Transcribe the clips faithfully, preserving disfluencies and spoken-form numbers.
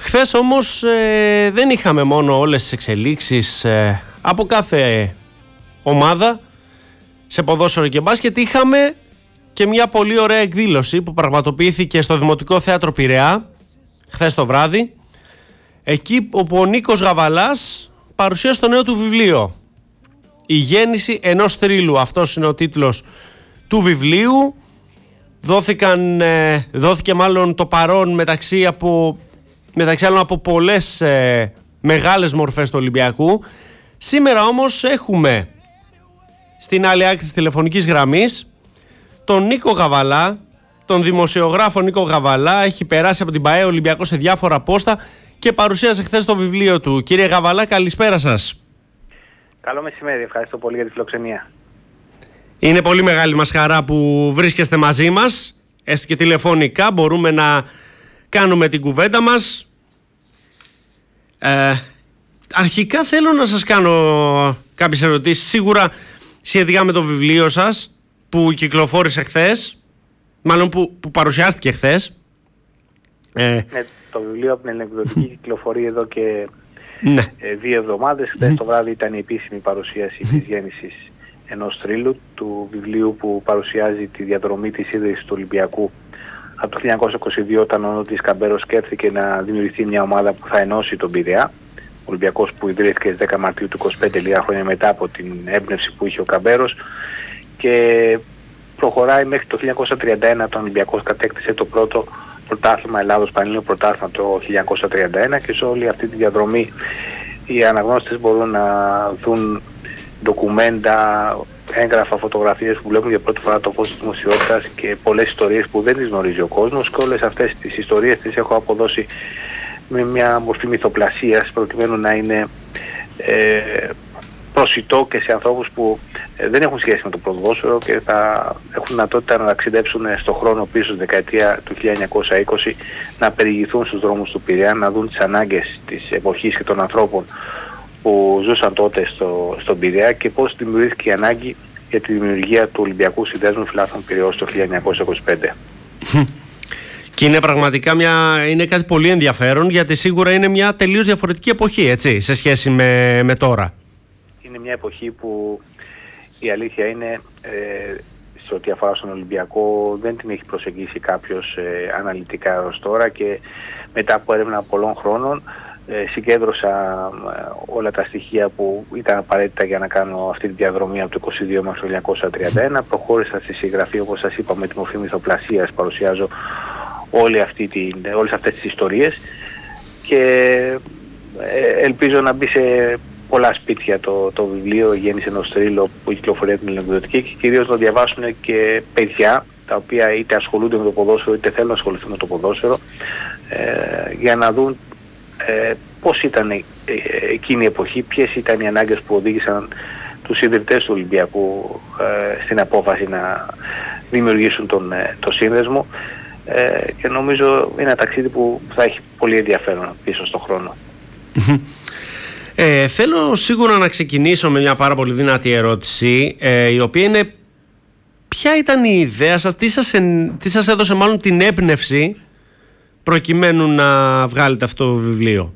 Χθες όμως ε, δεν είχαμε μόνο όλες τις εξελίξεις ε, από κάθε ομάδα σε ποδόσφαιρο και μπάσκετ. Είχαμε και μια πολύ ωραία εκδήλωση που πραγματοποιήθηκε στο Δημοτικό Θέατρο Πειραιά χθες το βράδυ, εκεί όπου ο Νίκος Γαβαλάς παρουσίασε το νέο του βιβλίο «Η γέννηση ενός θρύλου». Αυτός είναι ο τίτλος του βιβλίου. Δόθηκαν, ε, δόθηκε μάλλον το παρόν μεταξύ, από, μεταξύ άλλων από πολλές ε, μεγάλες μορφές του Ολυμπιακού. Σήμερα όμως έχουμε στην άλλη άκρη της τηλεφωνικής γραμμής τον Νίκο Γαβαλά, τον δημοσιογράφο Νίκο Γαβαλά. Έχει περάσει από την ΠΑΕ Ολυμπιακό σε διάφορα πόστα και παρουσίασε χθες το βιβλίο του. Κύριε Γαβαλά, καλησπέρα σας. Καλό μεσημέρι, ευχαριστώ πολύ για τη φιλοξενία. Είναι πολύ μεγάλη μας χαρά που βρίσκεστε μαζί μας, έστω και τηλεφωνικά, μπορούμε να κάνουμε την κουβέντα μας. Ε, αρχικά θέλω να σας κάνω κάποιες ερωτήσεις, σίγουρα σχετικά με το βιβλίο σας που κυκλοφόρησε χθες, μάλλον που, που παρουσιάστηκε χθες. Ε, ναι, το βιβλίο από την εκδοτική κυκλοφορεί εδώ και ναι. ε, δύο εβδομάδες. Χθες mm. το βράδυ ήταν η επίσημη παρουσίαση mm. της γέννησης ενός θρύλου, του βιβλίου που παρουσιάζει τη διαδρομή της ίδρυσης του Ολυμπιακού από το χίλια εννιακόσια είκοσι δύο, όταν ο Νότης Καμπέρος σκέφτηκε να δημιουργηθεί μια ομάδα που θα ενώσει τον Πειραιά. Ο Ολυμπιακός που ιδρύθηκε στις δέκα Μαρτίου του είκοσι πέντε, λίγα χρόνια μετά από την έμπνευση που είχε ο Καμπέρος, και προχωράει μέχρι το χίλια εννιακόσια τριάντα ένα, όταν ο Ολυμπιακός κατέκτησε το πρώτο πρωτάθλημα Ελλάδος, Πανελλήνιο πρωτάθλημα, το χίλια εννιακόσια τριάντα ένα, και σε όλη αυτή τη διαδρομή οι αναγνώστες μπορούν να δουν ντοκουμέντα, έγγραφα, φωτογραφίες που βλέπουν για πρώτη φορά το φως της δημοσιότητας και πολλές ιστορίες που δεν τις γνωρίζει ο κόσμος, και όλες αυτές τις ιστορίες τις έχω αποδώσει με μια μορφή μυθοπλασίας προκειμένου να είναι ε, προσιτό και σε ανθρώπους που ε, δεν έχουν σχέση με το ποδόσφαιρο και θα έχουν δυνατότητα να ταξιδέψουν στον χρόνο πίσω στη δεκαετία του χίλια εννιακόσια είκοσι, να περιηγηθούν στους δρόμους του Πειραιά, να δουν τις ανάγκες της εποχής και των ανθρώπων που ζούσαν τότε στο, στον Πειραιά και πώς δημιουργήθηκε η ανάγκη για τη δημιουργία του Ολυμπιακού Συνδέσμου Φιλάθλων Πειραιώς το χίλια εννιακόσια είκοσι πέντε. Και είναι πραγματικά μια, είναι κάτι πολύ ενδιαφέρον, γιατί σίγουρα είναι μια τελείως διαφορετική εποχή, έτσι, σε σχέση με, με τώρα. Είναι μια εποχή που η αλήθεια είναι, ε, σε ό,τι αφορά στον Ολυμπιακό, δεν την έχει προσεγγίσει κάποιος ε, αναλυτικά ως τώρα, και μετά από έρευνα πολλών χρόνων ε, συγκέντρωσα ε, όλα τα στοιχεία που ήταν απαραίτητα για να κάνω αυτή τη διαδρομή από το είκοσι δύο μέχρι το χίλια εννιακόσια τριάντα ένα. Προχώρησα στη συγγραφή, όπως σας είπα, με τη μορφή μυθοπλασίας, παρουσιάζω όλη αυτή την, όλες αυτές τις ιστορίες, και ε, ελπίζω να μπει σε πολλά σπίτια το, το βιβλίο «Η γέννηση ενός θρύλου» που κυκλοφορεί από την εκδοτική, και κυρίως να διαβάσουν και παιδιά τα οποία είτε ασχολούνται με το ποδόσφαιρο είτε θέλουν να ασχοληθούν με το ποδόσφαιρο, ε, για να δουν ε, πώς ήταν ε, εκείνη η εποχή, ποιες ήταν οι ανάγκες που οδήγησαν τους ιδρυτές του Ολυμπιακού ε, στην απόφαση να δημιουργήσουν τον, ε, το σύνδεσμο, ε, και νομίζω είναι ένα ταξίδι που θα έχει πολύ ενδιαφέρον πίσω στον χρόνο. Ε, θέλω σίγουρα να ξεκινήσω με μια πάρα πολύ δυνατή ερώτηση, ε, η οποία είναι ποια ήταν η ιδέα σας, τι σας, εν, τι σας έδωσε μάλλον την έμπνευση προκειμένου να βγάλετε αυτό το βιβλίο.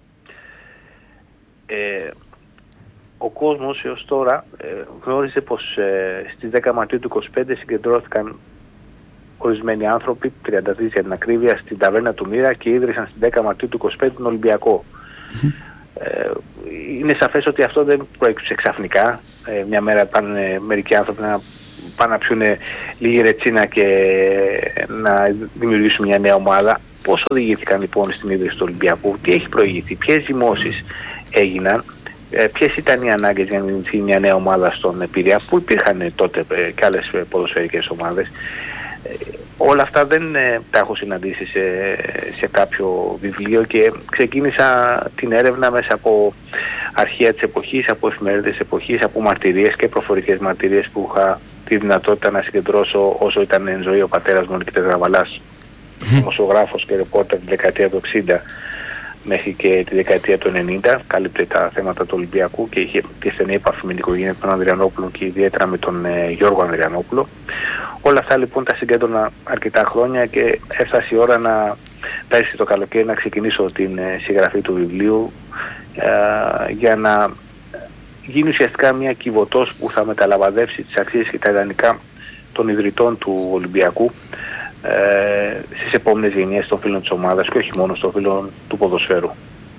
Ε, ο κόσμος έως τώρα ε, γνώριζε πως ε, στις δέκα Μαρτίου του είκοσι πέντε συγκεντρώθηκαν ορισμένοι άνθρωποι, τριάντα τρεις για την ακρίβεια, στην ταβέρνα του Μοίρα, και ίδρυσαν στις δέκα Μαρτίου του είκοσι πέντε τον Ολυμπιακό. Ε, είναι σαφές ότι αυτό δεν προέκυψε ξαφνικά. Ε, μια μέρα πάνε μερικοί άνθρωποι να πάνε να πιούνε λίγη ρετσίνα και να δημιουργήσουν μια νέα ομάδα. Πώς οδηγήθηκαν λοιπόν στην ίδρυση του Ολυμπιακού, τι έχει προηγηθεί, ποιες δημόσεις έγιναν, ε, ποιες ήταν οι ανάγκες για να δημιουργηθεί μια νέα ομάδα στον Πειραιά, που υπήρχαν τότε ε, και άλλες ποδοσφαιρικές ομάδες. Ε, όλα αυτά δεν ε, τα έχω συναντήσει σε, σε κάποιο βιβλίο, και ξεκίνησα την έρευνα μέσα από αρχεία της εποχής, από εφημερίδες της εποχής, από μαρτυρίες και προφορικές μαρτυρίες που είχα τη δυνατότητα να συγκεντρώσω όσο ήταν εν ζωή ο πατέρας μου, ο Νικήτας Γαβαλάς, δημοσιογράφος και ρεπόρτερ τη δεκαετία του εξήντα μέχρι και τη δεκαετία του ενενήντα. Κάλυπτε τα θέματα του Ολυμπιακού και είχε τη στενή επαφή με την οικογένεια του Ανδριανόπουλου και ιδιαίτερα με τον ε, Γιώργο Ανδριανόπουλο. Όλα αυτά λοιπόν τα συγκέντρωνα αρκετά χρόνια, και έφτασε η ώρα να πέρσι το καλοκαίρι να ξεκινήσω την ε, συγγραφή του βιβλίου ε, για να γίνει ουσιαστικά μια κυβωτός που θα μεταλαμπαδεύσει τις αξίες και τα ιδανικά των ιδρυτών του Ολυμπιακού ε, στις επόμενες γενιές των φίλων της ομάδας και όχι μόνο των φίλων του ποδοσφαίρου.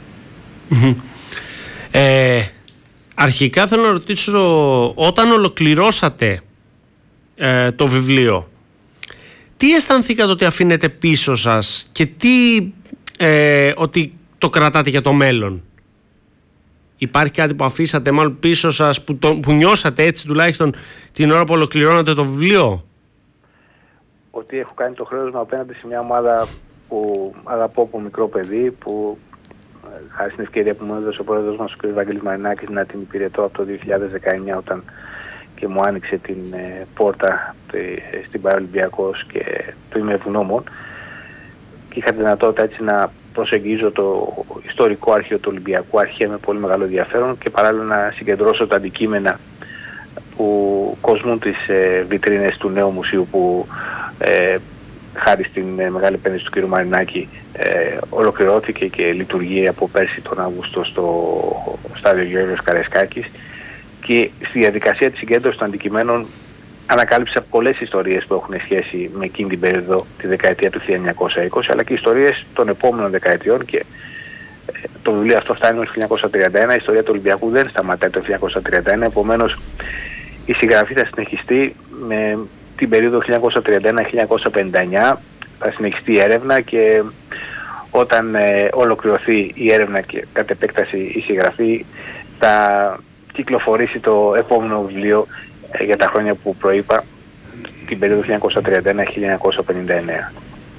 Ε, αρχικά θέλω να ρωτήσω, όταν ολοκληρώσατε ε, το βιβλίο, τι αισθανθήκατε ότι αφήνετε πίσω σας και τι ε, ότι το κρατάτε για το μέλλον? Υπάρχει κάτι που αφήσατε μάλλον πίσω σας που, το, που νιώσατε έτσι τουλάχιστον την ώρα που ολοκληρώνατε το βιβλίο? Ότι έχω κάνει το χρέος μου απέναντι σε μια ομάδα που αγαπώ από μικρό παιδί, που χάρη στην ευκαιρία που μου έδωσε ο πρόεδρος μας ο κ. Βαγγέλης Μαρινάκης να την υπηρετώ από το δύο χιλιάδες δεκαεννιά, όταν και μου άνοιξε την ε, πόρτα ε, στην Παραολυμπιακός, και του είμαι ευγνώμων, και είχα τη δυνατότητα έτσι να προσεγγίζω το ιστορικό αρχείο του Ολυμπιακού αρχαία με πολύ μεγάλο ενδιαφέρον και παράλληλα να συγκεντρώσω τα αντικείμενα που κοσμούν τις ε, βιτρίνες του νέου μουσείου που ε, χάρη στην ε, μεγάλη επένδυση του κ. Μαρινάκη ε, ολοκληρώθηκε και λειτουργεί από πέρσι τον Αύγουστο στο στάδιο Γεώργιος Καραϊσκάκης, και στη διαδικασία της συγκέντρωσης των αντικειμένων ανακάλυψα πολλές ιστορίες που έχουν σχέση με εκείνη την περίοδο, τη δεκαετία του χίλια εννιακόσια είκοσι, αλλά και ιστορίες των επόμενων δεκαετιών, και ε, το βιβλίο αυτό φτάνει ως χίλια εννιακόσια τριάντα ένα, η ιστορία του Ολυμπιακού δεν σταματάει το χίλια εννιακόσια τριάντα ένα, επομένως η συγγραφή θα συνεχιστεί με την περίοδο χίλια εννιακόσια τριάντα ένα με χίλια εννιακόσια πενήντα εννιά, θα συνεχιστεί η έρευνα, και όταν ε, ολοκληρωθεί η έρευνα και κατ' επέκταση η συγγραφή, θα κυκλοφορήσει το επόμενο βιβλίο ε, για τα χρόνια που προείπα, την περίοδο χίλια εννιακόσια τριάντα ένα με χίλια εννιακόσια πενήντα εννιά.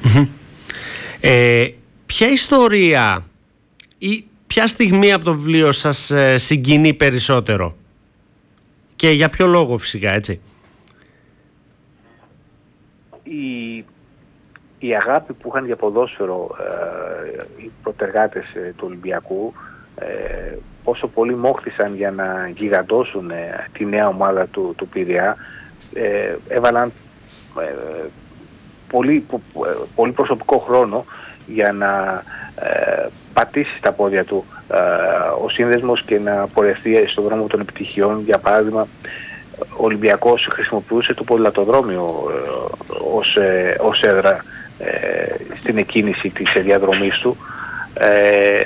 Ε, ποια ιστορία ή ποια στιγμή από το βιβλίο σας ε, συγκινεί περισσότερο και για ποιο λόγο φυσικά, έτσι? Η, η αγάπη που είχαν για ποδόσφαιρο ε, οι προτεργάτες ε, του Ολυμπιακού, ε, πόσο πολύ μόχθησαν για να γιγαντώσουν ε, τη νέα ομάδα του, του Πειραιά, ε, έβαλαν ε, πολύ, πολύ προσωπικό χρόνο για να ε, πατήσει στα πόδια του ε, ο σύνδεσμος και να πορευτεί στον δρόμο των επιτυχιών. Για παράδειγμα, ο Ολυμπιακός χρησιμοποιούσε το ποδηλατοδρόμιο ε, ως, ε, ως έδρα ε, στην εκκίνηση της διαδρομής του. Ε,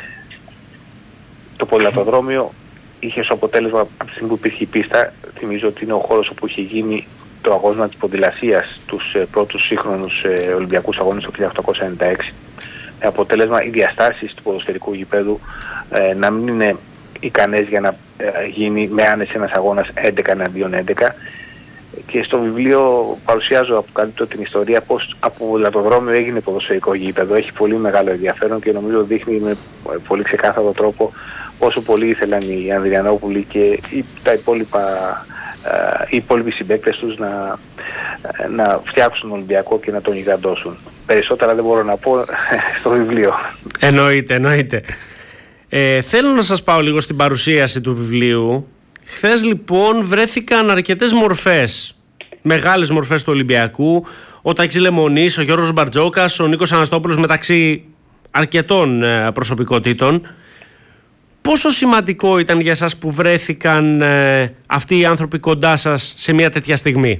το ποδηλατοδρόμιο είχε ως αποτέλεσμα, από τη στιγμή που υπήρχε η πίστα, θυμίζω ότι είναι ο χώρος όπου είχε γίνει το αγώνα της ποδηλασίας, τους ε, πρώτους σύγχρονους ε, Ολυμπιακούς αγώνες το χίλια οκτακόσια ενενήντα έξι, με αποτέλεσμα οι διαστάσεις του ποδοσφαιρικού γηπέδου ε, να μην είναι ικανές για να ε, γίνει με άνεση ένας αγώνας έντεκα εναντίον έντεκα. Και στο βιβλίο παρουσιάζω, αποκαλύπτω την ιστορία πώς από ποδηλατοδρόμιο έγινε ποδοσφαιρικό γήπεδο. Έχει πολύ μεγάλο ενδιαφέρον και νομίζω δείχνει με πολύ ξεκάθαρο τρόπο πόσο πολύ ήθελαν οι Ανδριανόπουλοι και οι, τα υπόλοιπα, ε, οι υπόλοιποι συμπαίκτες τους να, ε, να φτιάξουν τον Ολυμπιακό και να τον γιγαντώσουν. Περισσότερα δεν μπορώ να πω στο βιβλίο. Εννοείται, εννοείται. Ε, θέλω να σας πάω λίγο στην παρουσίαση του βιβλίου. Χθες λοιπόν βρέθηκαν αρκετές μορφές, μεγάλες μορφές του Ολυμπιακού. Ο Τάκης Λεμονής, ο Γιώργος Μπαρτζόκας, ο Νίκος Αναστόπουλος, μεταξύ αρκετών ε, προσωπικότητων. Πόσο σημαντικό ήταν για σας που βρέθηκαν ε, αυτοί οι άνθρωποι κοντά σας σε μια τέτοια στιγμή?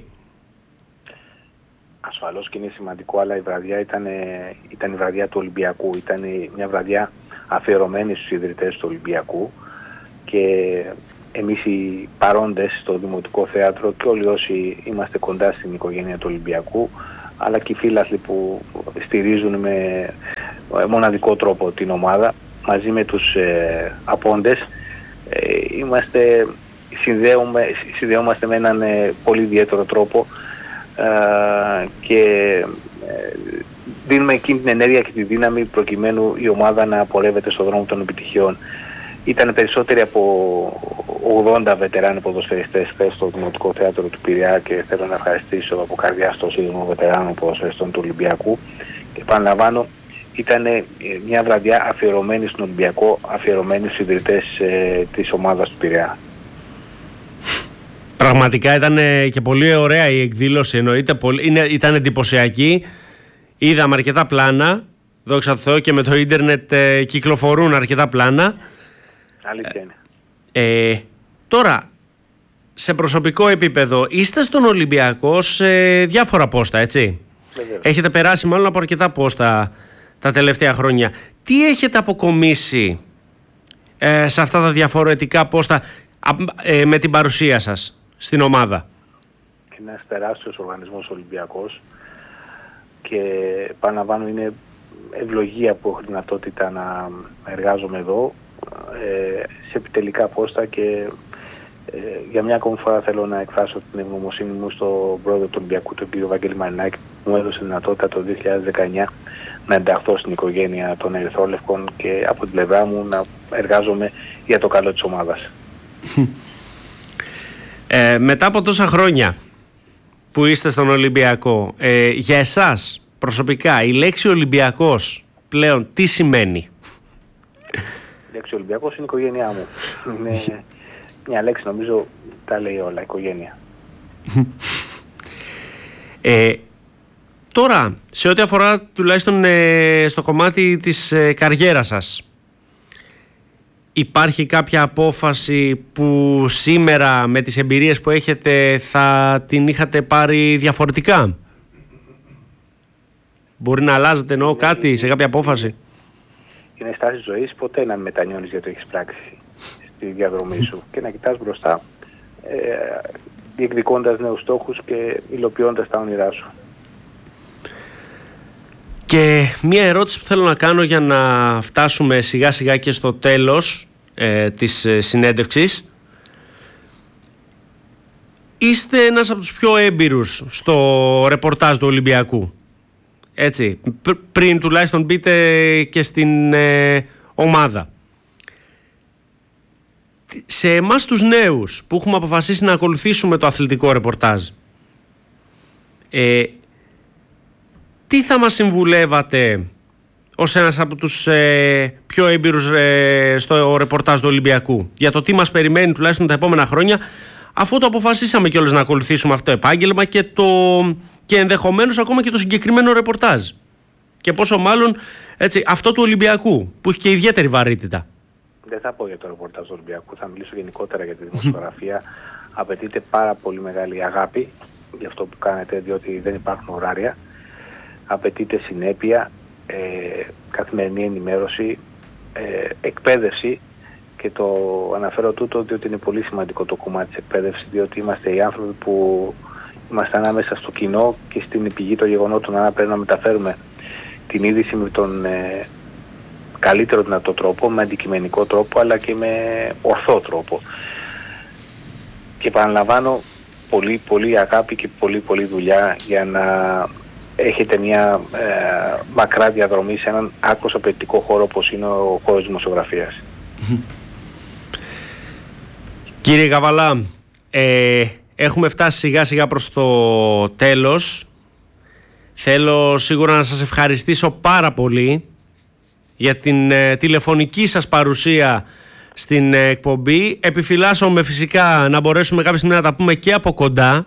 Ασφαλώς και είναι σημαντικό, αλλά η βραδιά ήταν, ήταν η βραδιά του Ολυμπιακού. Ήταν μια βραδιά αφιερωμένη στους ιδρυτές του Ολυμπιακού, και εμείς οι παρόντες στο Δημοτικό Θέατρο και όλοι όσοι είμαστε κοντά στην οικογένεια του Ολυμπιακού, αλλά και οι φίλαθλοι που στηρίζουν με μοναδικό τρόπο την ομάδα, μαζί με τους ε, απόντες, ε, είμαστε, συνδέομαστε με έναν ε, πολύ ιδιαίτερο τρόπο ε, και ε, δίνουμε εκείνη την ενέργεια και τη δύναμη προκειμένου η ομάδα να πορεύεται στον δρόμο των επιτυχιών. Ήταν περισσότεροι από ογδόντα βετεράνοι ποδοσφαιριστές χθες στο Δημοτικό Θέατρο του Πειραιά, και θέλω να ευχαριστήσω από καρδιά στο Σύνδεσμο Βετεράνων Ποδοσφαιριστών του Ολυμπιακού. Και επαναλαμβάνω, ήταν μια βραδιά αφιερωμένη στον Ολυμπιακό, αφιερωμένη στους ιδρυτές ε, της ομάδας του Πειραιά. Πραγματικά ήταν και πολύ ωραία η εκδήλωση, εννοείται, ήταν εντυπωσιακή. Είδαμε αρκετά πλάνα δόξα τω Θεώ, και με το ίντερνετ ε, κυκλοφορούν αρκετά πλάνα. Αλήθεια είναι. Ε, τώρα, σε προσωπικό επίπεδο, είστε στον Ολυμπιακό σε διάφορα πόστα, έτσι. Βεβαίως. Έχετε περάσει μάλλον από αρκετά πόστα τα τελευταία χρόνια. Τι έχετε αποκομίσει ε, σε αυτά τα διαφορετικά πόστα ε, με την παρουσία σας στην ομάδα? Είναι ένας τεράστιος οργανισμός Ολυμπιακός και επαναλαμβάνω, είναι ευλογία που έχω δυνατότητα να εργάζομαι εδώ ε, σε επιτελικά πόστα και ε, για μια ακόμη φορά θέλω να εκφράσω την ευγνωμοσύνη μου στον πρόεδρο του Ολυμπιακού, τον κύριο Βαγγέλη Μαρινάκη, που μου έδωσε δυνατότητα το δύο χιλιάδες δεκαεννιά να ενταχθώ στην οικογένεια των Ερυθρόλευκων και από την πλευρά μου να εργάζομαι για το καλό της ομάδας. Ε, μετά από τόσα χρόνια που είστε στον Ολυμπιακό, ε, για εσάς προσωπικά η λέξη Ολυμπιακός πλέον τι σημαίνει? Η λέξη Ολυμπιακός είναι η οικογένειά μου. Είναι μια λέξη, νομίζω τα λέει όλα, οικογένεια. ε, τώρα, σε ό,τι αφορά τουλάχιστον ε, στο κομμάτι της ε, καριέρας σας, υπάρχει κάποια απόφαση που σήμερα με τις εμπειρίες που έχετε θα την είχατε πάρει διαφορετικά? Μπορεί να αλλάζετε εννοώ κάτι σε κάποια απόφαση? Είναι στάση ζωής, ποτέ να μετανιώνεις για το έχεις πράξει στη διαδρομή σου και να κοιτάς μπροστά ε, διεκδικώντας νέους στόχους και υλοποιώντας τα όνειρά σου. Και μία ερώτηση που θέλω να κάνω για να φτάσουμε σιγά σιγά και στο τέλος ε, της ε, συνέντευξης. Είστε ένας από τους πιο έμπειρους στο ρεπορτάζ του Ολυμπιακού. Έτσι, π- πριν τουλάχιστον μπείτε και στην ε, ομάδα. Σε εμάς τους νέους που έχουμε αποφασίσει να ακολουθήσουμε το αθλητικό ρεπορτάζ, ε, τι θα μας συμβουλεύατε ως ένας από τους ε, πιο έμπειρους ε, στο ρεπορτάζ του Ολυμπιακού για το τι μας περιμένει τουλάχιστον τα επόμενα χρόνια, αφού το αποφασίσαμε κιόλας να ακολουθήσουμε αυτό το επάγγελμα και, το, και ενδεχομένως ακόμα και το συγκεκριμένο ρεπορτάζ, και πόσο μάλλον έτσι, αυτό του Ολυμπιακού που έχει και ιδιαίτερη βαρύτητα? Δεν θα πω για το ρεπορτάζ του Ολυμπιακού, θα μιλήσω γενικότερα για τη δημοσιογραφία. Απαιτείται πάρα πολύ μεγάλη αγάπη για αυτό που κάνετε, διότι δεν υπάρχουν ωράρια. Απαιτείται συνέπεια, ε, καθημερινή ενημέρωση, ε, εκπαίδευση, και το αναφέρω τούτο διότι είναι πολύ σημαντικό το κομμάτι της εκπαίδευσης, διότι είμαστε οι άνθρωποι που είμαστε ανάμεσα στο κοινό και στην πηγή των γεγονότων, άρα πρέπει να μεταφέρουμε την είδηση με τον ε, καλύτερο δυνατό τρόπο, με αντικειμενικό τρόπο αλλά και με ορθό τρόπο. Και επαναλαμβάνω, πολύ πολύ αγάπη και πολύ πολύ δουλειά για να έχετε μια ε, μακρά διαδρομή σε έναν άκρως απαιτητικό χώρο όπως είναι ο χώρος δημοσιογραφίας. Κύριε Γαβαλά, ε, έχουμε φτάσει σιγά σιγά προς το τέλος. Θέλω σίγουρα να σας ευχαριστήσω πάρα πολύ για την ε, τηλεφωνική σας παρουσία στην ε, εκπομπή. Επιφυλάσσομαι φυσικά να μπορέσουμε κάποια στιγμή να τα πούμε και από κοντά.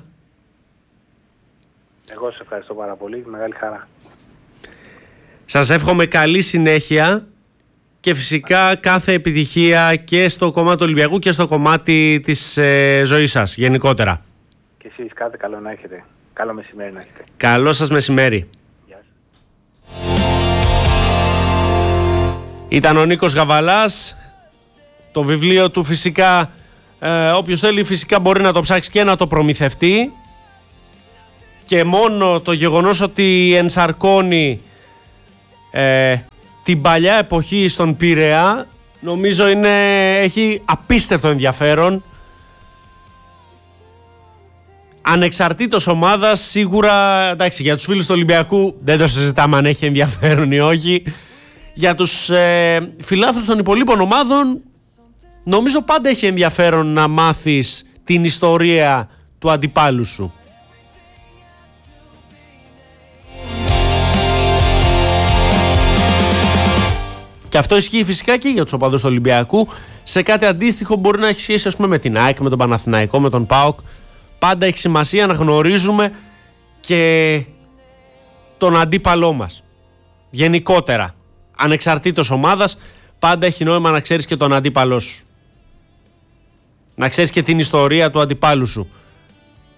Εγώ σας ευχαριστώ πάρα πολύ, μεγάλη χαρά. Σας εύχομαι καλή συνέχεια και φυσικά κάθε επιτυχία και στο κομμάτι του Ολυμπιακού και στο κομμάτι της ε, ζωής σας γενικότερα. Και εσείς κάθε καλό να έχετε. Καλό μεσημέρι να έχετε. Καλό σας μεσημέρι. Γεια σας. Ήταν ο Νίκος Γαβαλάς. Το βιβλίο του φυσικά, ε, όποιος θέλει φυσικά μπορεί να το ψάξει και να το προμηθευτεί. Και μόνο το γεγονός ότι ενσαρκώνει ε, την παλιά εποχή στον Πειραιά, νομίζω είναι, έχει απίστευτο ενδιαφέρον. Ανεξαρτήτως ομάδας, σίγουρα, εντάξει, για τους φίλους του Ολυμπιακού δεν το συζητάμε αν έχει ενδιαφέρον ή όχι. Για τους ε, φιλάθλους των υπολείπων ομάδων, νομίζω πάντα έχει ενδιαφέρον να μάθεις την ιστορία του αντιπάλου σου. Και αυτό ισχύει φυσικά και για τους οπαδούς του Ολυμπιακού. Σε κάτι αντίστοιχο μπορεί να έχει σχέση, ας πούμε, με την ΑΕΚ, με τον Παναθηναϊκό, με τον ΠΑΟΚ. Πάντα έχει σημασία να γνωρίζουμε και τον αντίπαλό μας. γενικότερα, ανεξαρτήτως ομάδας, πάντα έχει νόημα να ξέρεις και τον αντίπαλό σου. Να ξέρεις και την ιστορία του αντιπάλου σου.